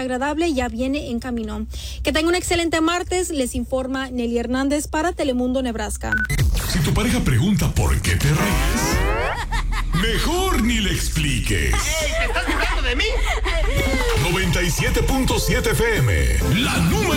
agradable ya viene en camino. Que tenga un excelente martes, les informa Nelly Hernández para Telemundo, Nebraska. Si tu pareja pregunta por qué te ríes, mejor ni le expliques. ¡Ey, te estás burlando de mí! 97.7 FM, la número